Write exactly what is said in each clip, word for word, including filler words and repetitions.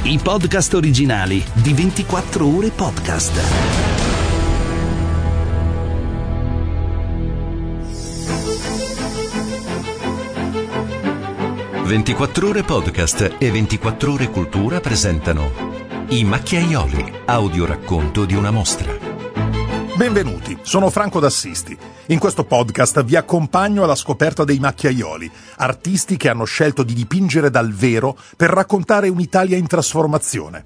i podcast originali di ventiquattro ore podcast. ventiquattro ore podcast e ventiquattro ore cultura presentano I Macchiaioli, audioracconto di una mostra. Benvenuti, sono Franco D'Assisti. In questo podcast vi accompagno alla scoperta dei macchiaioli, artisti che hanno scelto di dipingere dal vero per raccontare un'Italia in trasformazione.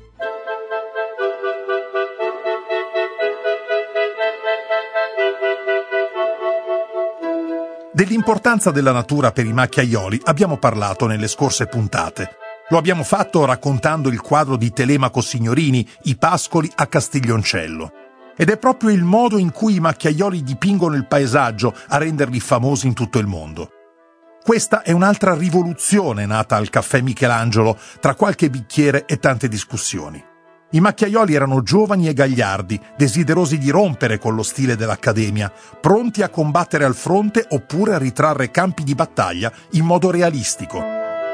Dell'importanza della natura per i macchiaioli abbiamo parlato nelle scorse puntate. Lo abbiamo fatto raccontando il quadro di Telemaco Signorini, I Pascoli a Castiglioncello. Ed è proprio il modo in cui i macchiaioli dipingono il paesaggio a renderli famosi in tutto il mondo. Questa è un'altra rivoluzione nata al Caffè Michelangelo, tra qualche bicchiere e tante discussioni. I macchiaioli erano giovani e gagliardi, desiderosi di rompere con lo stile dell'Accademia, pronti a combattere al fronte oppure a ritrarre campi di battaglia in modo realistico.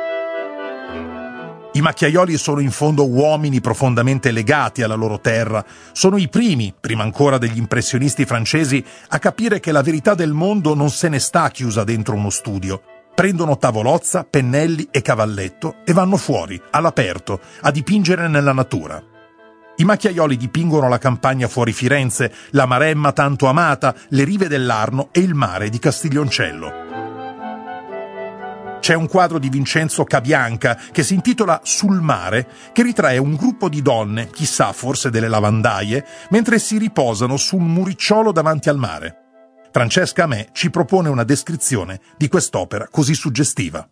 I macchiaioli sono in fondo uomini profondamente legati alla loro terra. Sono i primi, prima ancora degli impressionisti francesi, a capire che la verità del mondo non se ne sta chiusa dentro uno studio. Prendono tavolozza, pennelli e cavalletto e vanno fuori, all'aperto, a dipingere nella natura. I macchiaioli dipingono la campagna fuori Firenze, la Maremma tanto amata, le rive dell'Arno e il mare di Castiglioncello. C'è un quadro di Vincenzo Cabianca che si intitola Sul mare, che ritrae un gruppo di donne, chissà forse delle lavandaie, mentre si riposano su un muricciolo davanti al mare. Francesca Amè ci propone una descrizione di quest'opera così suggestiva.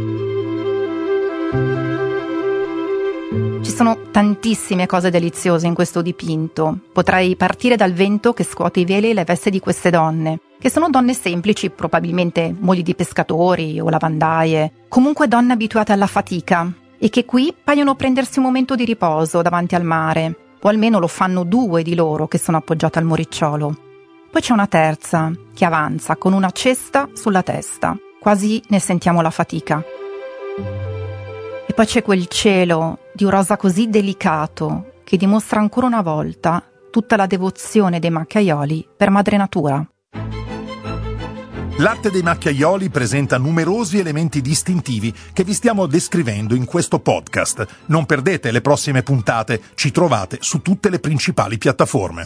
Ci sono tantissime cose deliziose in questo dipinto. Potrei partire dal vento che scuote i veli e le vesti di queste donne, che sono donne semplici, probabilmente mogli di pescatori o lavandaie, comunque donne abituate alla fatica, e che qui paiono prendersi un momento di riposo davanti al mare, o almeno lo fanno due di loro che sono appoggiate al muricciolo. Poi c'è una terza, che avanza con una cesta sulla testa, quasi ne sentiamo la fatica. E poi c'è quel cielo di un rosa così delicato che dimostra ancora una volta tutta la devozione dei macchiaioli per madre natura. L'arte dei macchiaioli presenta numerosi elementi distintivi che vi stiamo descrivendo in questo podcast. Non perdete le prossime puntate, ci trovate su tutte le principali piattaforme.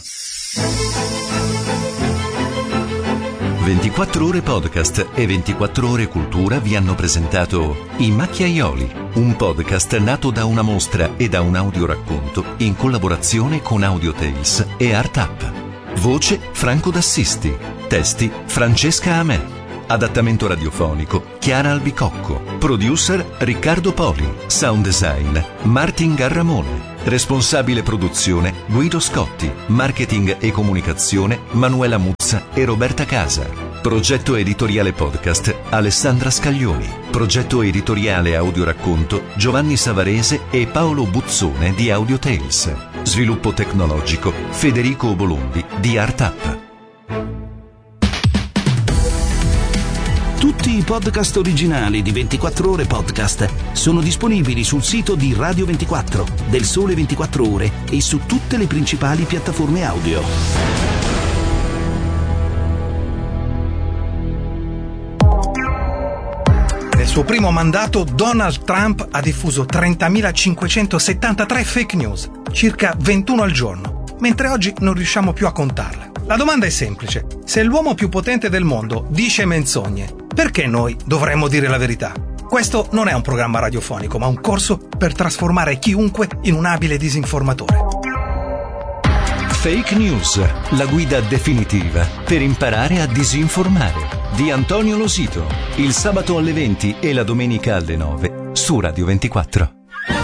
ventiquattro ore podcast e ventiquattro ore cultura vi hanno presentato I Macchiaioli, un podcast nato da una mostra e da un audioracconto in collaborazione con Audio Tales e Art Up. Voce Franco D'Assisti, testi Francesca Amè, adattamento radiofonico Chiara Albicocco, producer Riccardo Poli, sound design Martin Garramone. Responsabile produzione Guido Scotti, marketing e comunicazione Manuela Muzza e Roberta Casa. Progetto editoriale podcast Alessandra Scaglioni. Progetto editoriale audioracconto Giovanni Savarese e Paolo Buzzone di Audio Tales. Sviluppo tecnologico Federico Bolondi di Art Up. Tutti i podcast originali di ventiquattro ore podcast sono disponibili sul sito di Radio ventiquattro, del Sole ventiquattro Ore e su tutte le principali piattaforme audio. Nel suo primo mandato, Donald Trump ha diffuso trentamilacinquecentosettantatré fake news, circa ventuno al giorno, mentre oggi non riusciamo più a contarle. La domanda è semplice: se l'uomo più potente del mondo dice menzogne, perché noi dovremmo dire la verità? Questo non è un programma radiofonico, ma un corso per trasformare chiunque in un abile disinformatore. Fake News, la guida definitiva per imparare a disinformare, di Antonio Losito, il sabato alle venti e la domenica alle nove su Radio ventiquattro.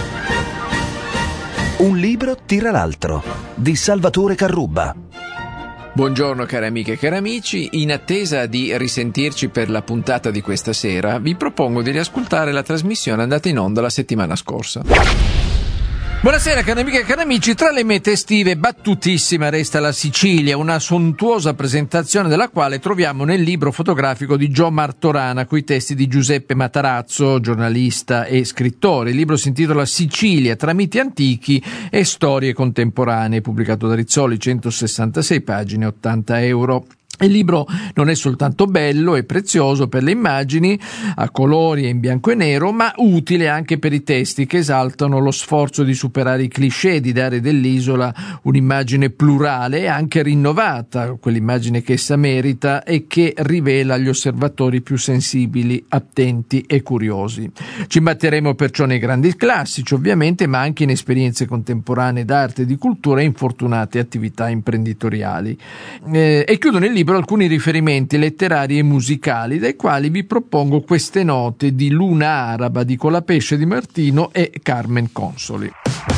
Un libro tira l'altro, di Salvatore Carrubba. Buongiorno cari amiche e cari amici, in attesa di risentirci per la puntata di questa sera, vi propongo di riascoltare la trasmissione andata in onda la settimana scorsa. Buonasera cari amiche e cari amici, tra le mete estive battutissima resta la Sicilia, una sontuosa presentazione della quale troviamo nel libro fotografico di Gio Martorana, coi testi di Giuseppe Matarazzo, giornalista e scrittore. Il libro si intitola Sicilia tra miti antichi e storie contemporanee, pubblicato da Rizzoli, centosessantasei pagine, ottanta euro. Il libro non è soltanto bello e prezioso per le immagini a colori e in bianco e nero, ma utile anche per i testi che esaltano lo sforzo di superare i cliché, di dare dell'isola un'immagine plurale e anche rinnovata, quell'immagine che essa merita e che rivela agli osservatori più sensibili, attenti e curiosi. Ci imbatteremo perciò nei grandi classici, ovviamente, ma anche in esperienze contemporanee d'arte e di cultura e infortunate attività imprenditoriali. Eh, e chiudo nel libro alcuni riferimenti letterari e musicali, dai quali vi propongo queste note di Luna Araba di Colapesce di Martino e Carmen Consoli.